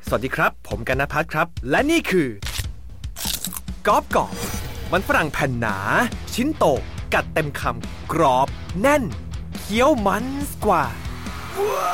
สวัสดีครับผมกันณภัทรครับและนี่คือกรอบมันฝรั่งแผ่นหนาชิ้นโตกัดเต็มคำกรอบแน่นเคี้ยวมันกว่า